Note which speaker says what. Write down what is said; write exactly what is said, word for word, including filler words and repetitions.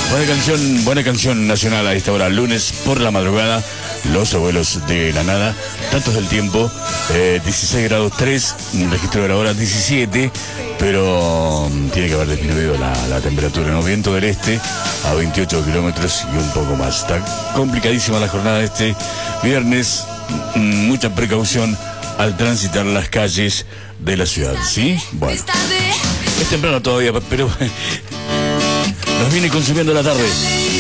Speaker 1: Buena canción, buena canción nacional a esta hora, lunes por la madrugada, Los Abuelos de la Nada, tantos del tiempo, eh, dieciséis grados tres, registro de la hora diecisiete, pero um, tiene que haber disminuido la, la temperatura, ¿no? Viento del este a veintiocho kilómetros y un poco más. Está complicadísima la jornada de este viernes, mucha precaución al transitar las calles de la ciudad, ¿sí? Bueno, es temprano todavía, pero nos viene consumiendo la tarde.